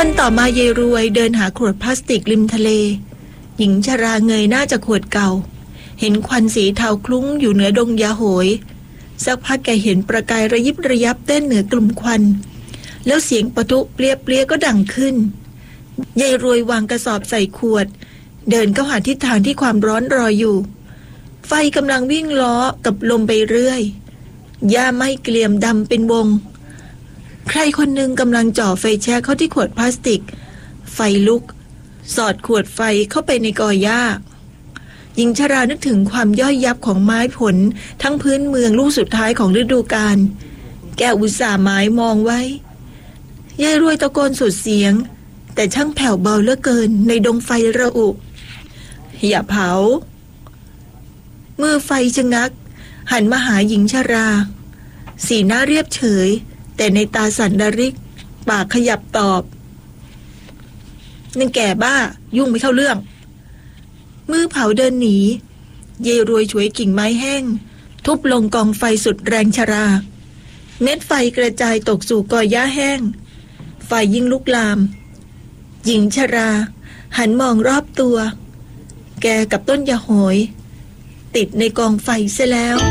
วันต่อมายายรวยเดินหาขวดพลาสติกริมทะเลหญิงชราเงยหน้าจากขวดเก่าเห็นควันสีเทาคลุ้งอยู่เหนือดงยาโหยสักพักแกเห็นประกายระยิบระยับเต้นเหนือกลุ่มควันแล้วเสียงปะทุเปรี้ยก็ดังขึ้นยายรวยวางกระสอบใส่ขวดเดินเข้าหาทิศทางที่ความร้อนรออยู่ไฟกำลังวิ่งล้อกับลมไปเรื่อยหญ้าไหม้เกลี่ยมดำเป็นวงใครคนหนึ่งกำลังจ่อไฟแช็กเข้าที่ขวดพลาสติกไฟลุกสอดขวดไฟเข้าไปในกอหญ้าหญิงชรานึกถึงความย่อยยับของไม้ผลทั้งพื้นเมืองลูกสุดท้ายของฤดูกาลแกอุตส่าห์หมายมองไว้ยายรวยตะโกนสุดเสียงแต่ช่างแผ่วเบาเหลือเกินในดงไฟระอุอย่าเผามือไฟชะงักหันมาหาหญิงชราสีหน้าเรียบเฉยแต่ในตาสั่นระริกปากขยับตอบนั่นแก่บ้ายุ่งไม่เข้าเรื่องมือเผาเดินหนีเยรวยฉวยกิ่งไม้แห้งทุบลงกองไฟสุดแรงชราเม็ดไฟกระจายตกสู่กอหญ้าแห้งไฟยิ่งลุกลามหญิงชราหันมองรอบตัวแกกับต้นยาโหยติดในกองไฟเสียแล้ว